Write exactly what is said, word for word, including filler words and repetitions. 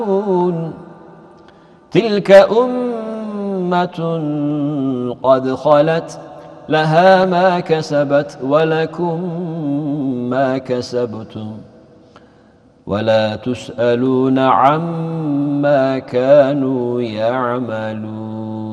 تلك أمة قد خلت لها ما كسبت ولكم ما كسبتم ولا تسألون عما كانوا يعملون.